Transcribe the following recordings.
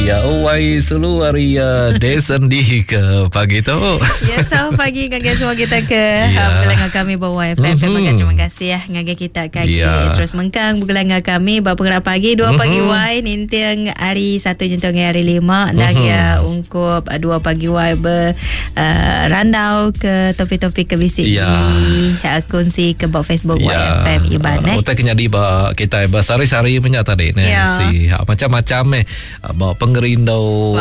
Ya, awai seluaria desendi ke pagi tu. Ya, selamat pagi ngagai semua kita ke Bugelangan kami bawa FM. Terima kasih ya ngagai kita kaki terus mengkang Bugelangan kami bergerak pagi 2 pagi wai nintiang hari 1 jentong hari 5 dan ya ungkup 2 pagi wai randau ke topik-topik ke bisik di kongsi ke bawah Facebook YFM Iban Utai kenyadi ba kita sari-sari punya tadi si macam-macam bawa pengerindo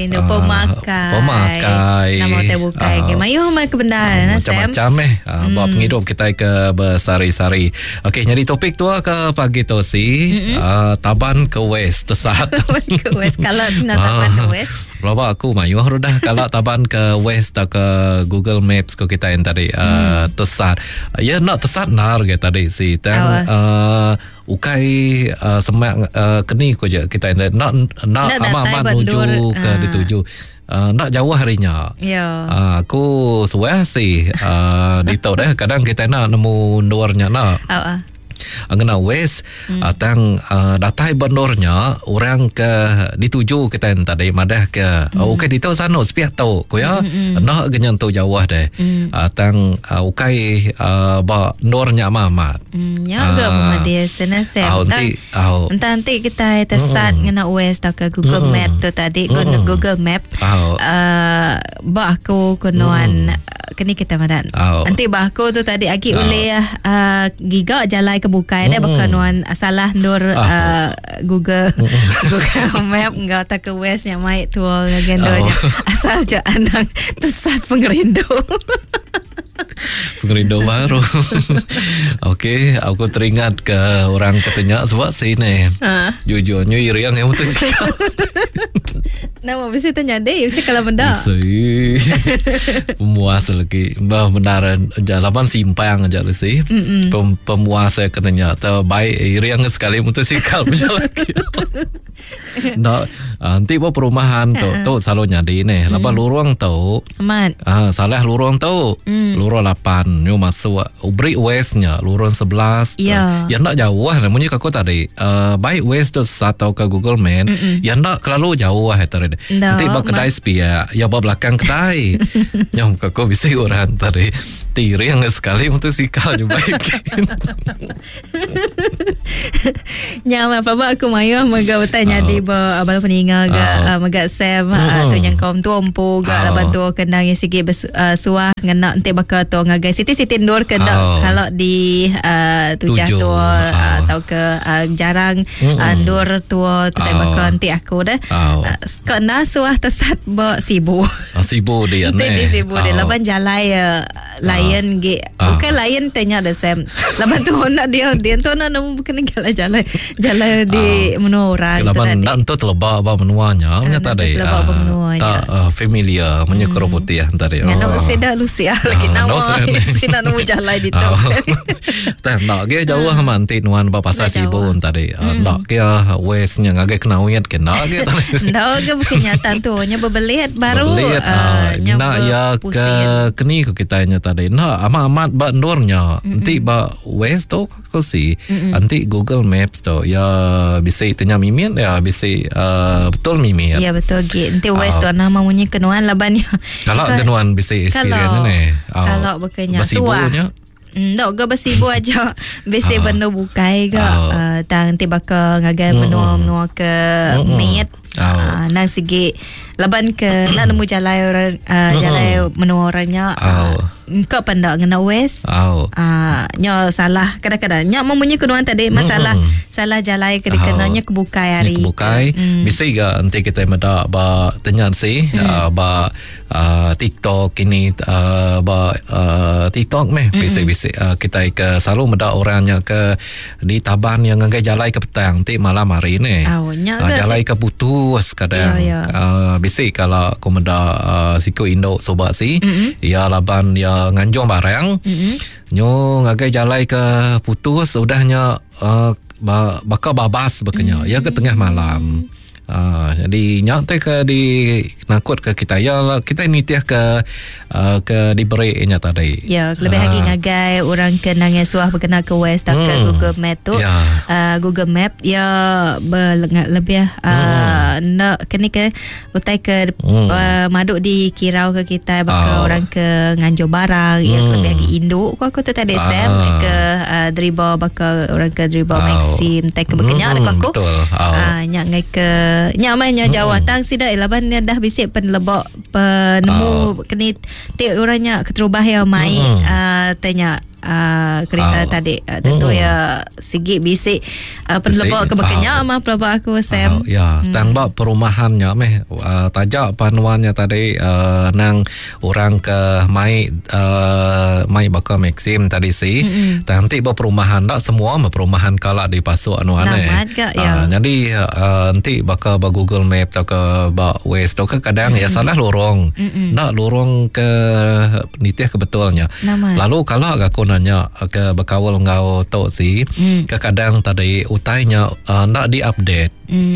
pemakai nama teh bukai mayu mai kebenaran macam-macam bawa penghidup kita ke bersari-sari. Okey, jadi topik tu ke pagi tu taban ke west tesat ke west kalau nak taban ke west berapa aku mayu dah kalau taban ke west atau ke Google Maps ko kita yang tadi tesat ya nak tesat nar ke tadi si tang ukai semak keni ko je kita nak amat menuju ke dituju nak jauh harinya aku suah sih ditau dah kadang kita nak nemu luarnya nak angena west tang datai bandornya orang ke dituju kita tadi madah ke ukai ditau sana spiak tau ko ya nak genyan tu jauh deh tang ukai ba nornya mamat ya ga madia senasem nanti kita tesat ngena west tak ke Google Map tu tadi Google Map ba aku konoan kini kita madan nanti ba aku tu tadi agi oleh giga jalai kebuka ada bakanuan salah nur Google Map enggak tak ke west yang mai tu ngagendornya asal je anak tesat pengerindu baru. Okey, aku teringat ke orang katanya sebab sini jujurnya iriang yang betul. Nama mesti tanya deh, mesti kalau benda. Pemuas lagi, benaran jalanan simpang aja sih. Pemuas saya katanya terbaik iriang sekali motosikal berjalan. Nak nanti buat perumahan tu selalu nyadi ni. Lepas lorong tu, salah lorong tu, lorong 8, you masuk ubri westnya, lorong 11. Yang nak jauh, namanya aku tadi, baik west tu satu ke Google Map, yang nak terlalu jauh tadi. Nanti buat kedai spia, ya buat belakang kedai. Yang aku bisa orang tadi tiring sekali motosikal juga baik. Nyama apa aku mayu maga tanya di abal peninga ga maga sem tu yang kaum tu ompo ga bantu kendang yang sikit suah ngena nanti bakal tu ngagai siti ndor kendang kalau di tujah tu atau ke jarang ndor tu tak bakal nanti aku dah kena suah tesat ba sibu dia ni sibu dia laban jalai layan ge bukan layan tanya ada sem laban tu nak dia tu nak bukan jalan di menora laban nak tu telebak ba menuanya nya tadi tak familiar menyekor putih tadi nak seda Lucia lagi nama sina nak jalan di tu tak nak ge jauh manti nuan ba pasal sibu tadi nak ke westnya ngage kena uyat ke nak ge nak ge bukan nyata tu nya berbelit baru nak ya ke keni ko kita nya tadi nak amat ba ndornya nanti ba west tu ko si nanti Google Maps tu ya bisa tanya mimin ya bisa betul mimin ya betul ge nanti west tu nama munyi kenuan laban ya kalau kenuan bisa experience ni kalau bukannya suah tak ke bersibu aja besi benda bukai ke nanti bakal ngagai menua ke meet nang segi laban ke nak nemu jalan menua orangnya kau pandang ngena west nya salah kadang-kadang nya memunyi kenuan tadi masalah salah jalan ke dikenanya kebukai hari bisa juga nanti kita meda ba tanya sih ba TikTok ini ba TikTok bisa kita ke selalu meda orangnya ke di taban yang ngagai jalan ke petang nanti malam hari ni jalan ke putus kadang bisa kalau aku meda siku Indo sobat sih ya laban ya nganjong barang nyo ngagai jalan ke putus udahnya bakal babas bekenya ya ke tengah malam Jadi nyata ke di nakut ke kita ya kita ini tiah ke diberi nyata tadi. Ya, lebih lagi ngagai orang kenang yang suah berkenal ke West ke Google Map tu. Google Map ya lebih nak kena ke utai ke maduk di kirau ke kita bakal orang ke nganjo barang ya lebih lagi induk aku tu tadi Sam ke dribble bakal orang ke dribble Maxim tak ke berkenyak aku. Nyak ngai ke nyamannya Jawa tang sida laban dah bisik penlebok penemu kena tik orangnya keterubah yang mai tanya kereta tadi tentu ya sigi bisik penlebok ke berkenyak mah pelebok aku Sam. Tang bak perumahannya meh tajak panuannya tadi nang orang ke mai bakal Maxim tadi si nanti perumahan tak semua perumahan kalak di pasuk jadi nanti bakal Google Map atau ke Waze atau ke kadang ya salah lorong nak lorong ke nitih kebetulnya lalu kalau aku nanya ke bakawal ngau tok si ke kadang tadi utainya nak diupdate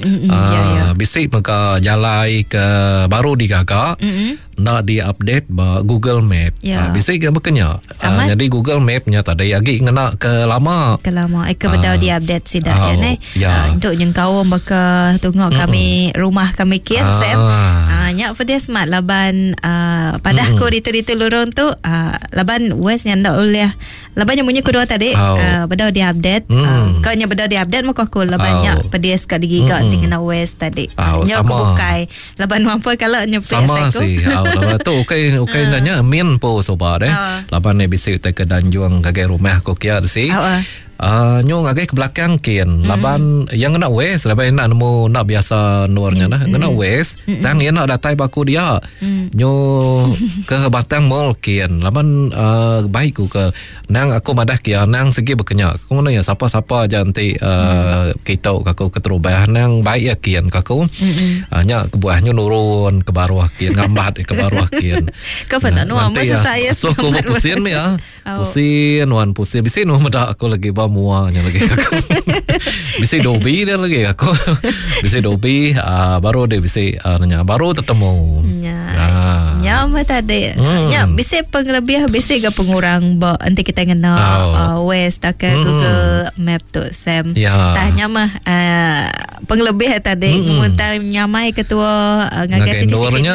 bisik maka jalai ke baru digagak nak diupdate Google Map bisik ke berkenya jadi Google Mapnya tadi lagi ngena ke lama ke bedau diupdate sidak untuk yang kau baka tengok kami rumah kami kian Sam nyak pada smart laban padah ko ditu lorong tu laban West yang ndak oleh laban yang punya kedua tadi bedau diupdate kau nya bedau diupdate maka aku laban nyak pedes kat digiga tinggal West tadi nyak aku bukai laban mampu kalau nyak sama si laban tu okay nanya min po soba deh laban ni bisik te ke danjuang kage rumah ko kia si nyong agak ke belakang kian laban yang kena West laban nak nemu nak biasa luarnya dah kena West tang yang nak datai baku dia nyo ke Batang Mall kian laban baik ku ke nang aku madah kian nang segi berkenyak aku nanya siapa-siapa aja nanti kita aku keterubah nang baik ya kian aku nya kebuahnya nurun ke bawah kian ngambat ke bawah kian kau pernah masa saya so aku pusing ya pusing bising medak aku lagi muanya lagi aku bisa dobi dia lagi aku bisa dobi baru dia bisa nanya baru ketemu nyama tadi bisa penglebih bisa ke pengurang nanti kita kena West ke Google Map tu Sam tanya mah penglebih tadi muntah nyamai ketua ngagai sikit-sikit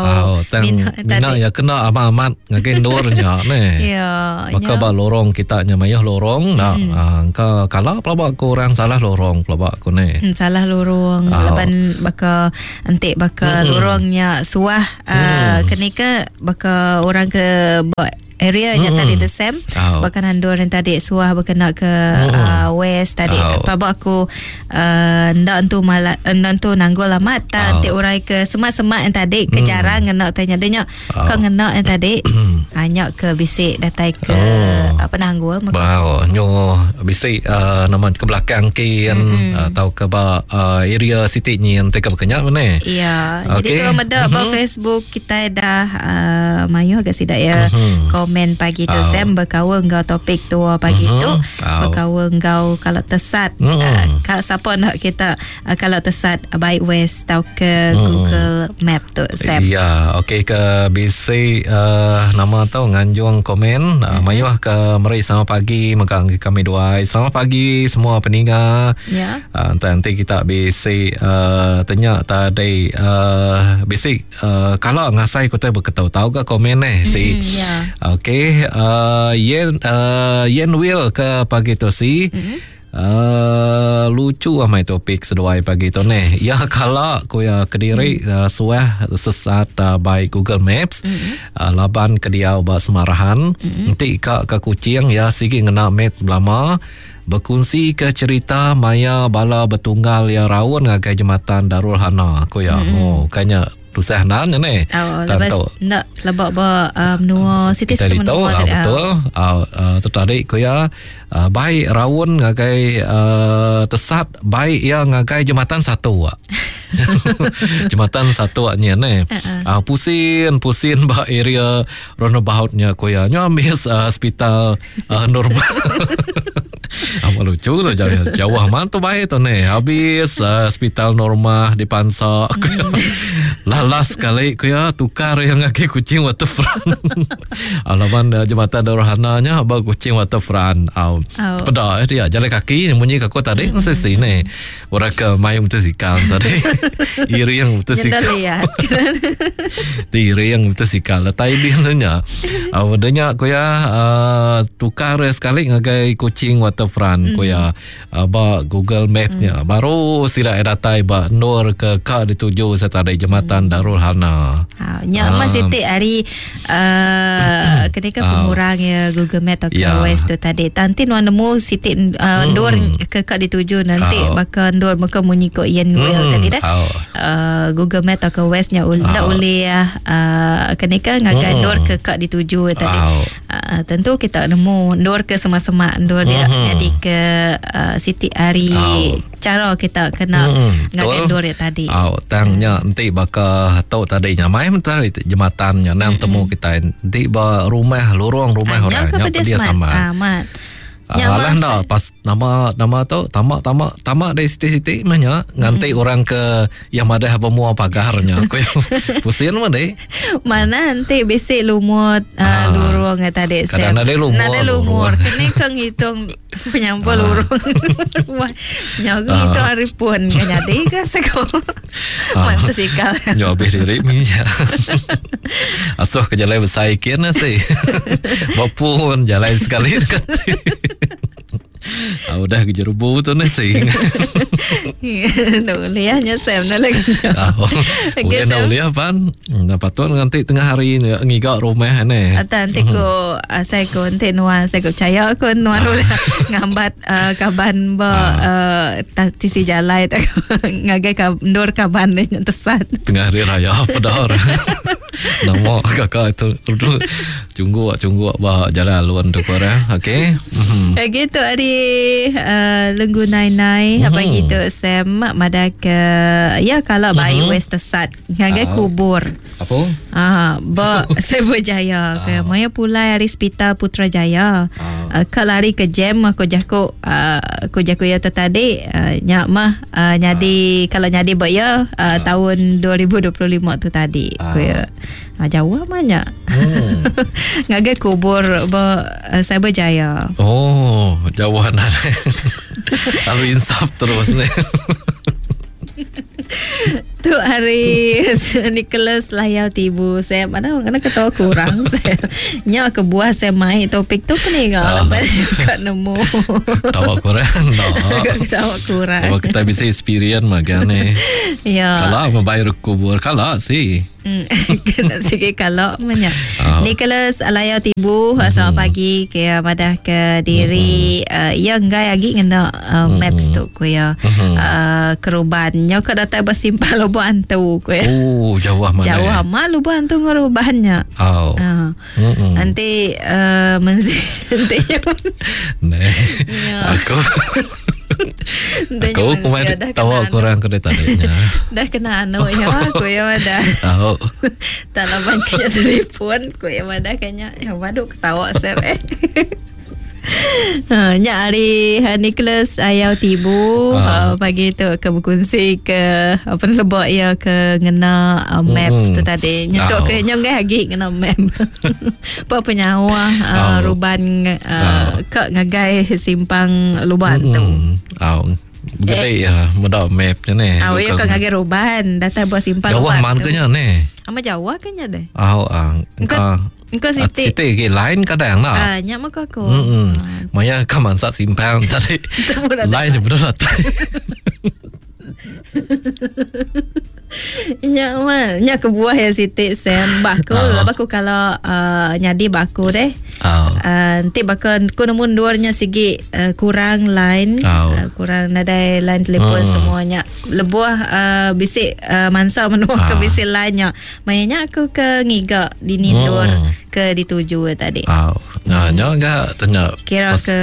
mina ya kena amat ngagai dornya maka lorong kita nyamai lorong kalau pelabak ko orang salah lorong pelabak ko ni salah lorong laban baka antik baka lorongnya suah kenika baka orang ke area nya tadi the same bahkan andor yang tadi suah berkena ke West tadi pelabak aku ndak tu nanggol amat nanti orang ke semak-semak yang tadi ke jarang ngena tanya dia kau ngena yang tadi hanya ke bisik datai ke penanggul nyo bisik nama ke belakang kian atau ke area city ni yang teka berkenyak mana jadi kalau ada Facebook kita dah mayu agak sidak ya komen pagi tu Sam berkawal engkau topik tu pagi tu berkawal engkau kalau tersat kalau siapa nak kita kalau tersat baik West atau ke Google Map tu Sam ke bisik nama tahu nganjuang komen mayuah ke meri sama pagi maka kami dua selamat pagi semua pendengar nanti kita bisik tanya tadi bisik kalau ngasai kita berketahu-tahu ke komen si Yen Will ke pagi tu si lucu amai topik seduai pagi tu ne ya kalau ko ya Kediri suah sesat by Google Maps laban ke dia ba semarahan nanti ke Kuching ya sigi ngena map lama berkongsi ke cerita maya bala bertunggal ya rawon ngagai jembatan Darul Hana ko ya kanya susah nan ni lepas nak lebak menua Siti menua betul tertarik ko ya baik rawon ngagai tesat baik ya ngagai jembatan satu jembatan satu nya ni pusing ba area roundaboutnya ko ya nyambis hospital normal lucu tu jauh aman tu baik tu ni. Habis hospital norma di Pansa. Lalas sekali kuya tukar yang kaki kucing waterfront. Alaman jembatan Darhananya bawa kucing waterfront. Pedah dia jalan kaki bunyi kaku tadi sesi ni. Orang ke main motosikal tadi. Iri yang motosikal. Iri yang motosikal. Tai dia nya. Awalnya kuya tukar sekali ngagai kucing waterfront kuya ba Google Mapsnya baru sila datai ba nur ke dituju serta jembatan Darul Hana. Nya masih hari ketika pengurang ya Google Map atau West tu tadi. Nanti nuan nemu siti nur ke dituju nanti bakal nur maka munyi ko yen well tadi dah. Google Map atau Westnya dah boleh ketika ngagai nur ke dituju tadi. Tentu kita nemu nur ke sama-sama nur dia jadi ke siti hari cara kita kena ngagai nur dia tadi. Tangnya nanti bakal tahu tadi nyamai mentari jembatannya nang temu kita nanti ba rumah lorong rumah orangnya dia sama. Alah dah pas nama tu tamak dari siti-siti mana nganti orang ke yang ada pemua pagarnya. Aku pusing mana mana nanti besi lumut lorong tadi. Kadang ada lumur. Kini kang hitung penyampul lorong. Nyawa itu hari pun jadi ke seko. Mantap sikal. Nyawa berdiri minyak. Asuh ke jalan bersaikir nasi. Bapun jalan sekali dekat. Udah ke jerubu tu nasi. Dah boleh nyesem dah lagi. Boleh dah boleh pan. Dapat tu nanti tengah hari ngigak rumah ni. Nanti ko saya ko nanti nuan saya ko percaya ko nuan ngambat kaban ba tisi jalan ngagai ndor kaban ni tersat. Tengah hari raya pada orang. Nama kakak itu cunggu bah jalan luan tu korang. Okey. Gitu hari lenggu nai apa gitu Sam madak ya kalau bayi West tersat ngagai kubur. Apa? Ba saya berjaya ke maya pulai hari hospital Putrajaya. Kalari ke jam aku jago ya tadi nyak mah nyadi kalau nyadi ya tahun 2025 tu tadi aku ya jauh banyak. Ngagai kubur saya berjaya. Oh, jauhan. Lalu insaf terus ni. Tu hari Nicholas layau tibu saya mana kena ketawa kurang saya nya ke buah saya mai topik tu ni lepas kat nemu ketawa kurang ketawa kurang kalau kita bisa experience magane ya kalau membayar kubur kalau sih kena sikit kalau banyak. Nicholas layau tibu selamat pagi ke madah ke diri yang enggak lagi kena maps tu ku ya kerubannya ke data bersimpan luban tu ku ya. Oh jauh mana jauh amat luban tu ngerubannya nanti nanti aku kemarin tahu kurang kena tanya dah kena anak ya aku ya dah talaman kaya telefon ku ya dah kanya ya waduh ketawa saya nyari Nicholas ayau tibu pagi tu ke berkongsi ke apa lebok ya ke ngena maps tu tadi nyetok ke nyongai lagi ngena map apa penyawa ruban ke ngagai simpang luban tu gede ya mudah map ni ya ke ngagai ruban data buat simpang jauh man kenya ni ama Jawa kenya deh engkau siti ke lain kadang lah nyak mak aku maya kaman sat simpang tadi lain betul tak nyak ke buah ya siti Sam baku kalau nyadi baku deh nanti bakal ku nemu duarnya segi kurang line kurang nadai line telefon semuanya lebuah bisik mansa menua ke bisik line-nya mayanya aku ke ngiga di nindur ke dituju tadi nya enggak tanya kira ke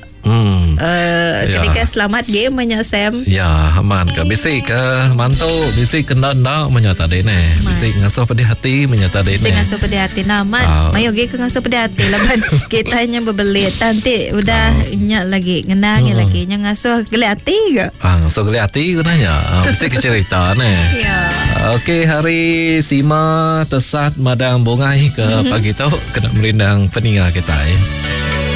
ketika selamat game banyak Sam ya aman ke bisik ke mantu bisik kena nak menyata deh ne bisik ngasuh pedih hati menyata deh ne bisik ngasuh pedih hati naman mayo ge ke ngasuh pedih hati laban kita hanya berbelit nanti udah nyak lagi ngenang lagi nya ngasuh geli hati ke ngasuh geli hati gunanya mesti cerita nih ya. Okey, hari Sima tesat madang bongai ke pagi tu kena merindang peninga kita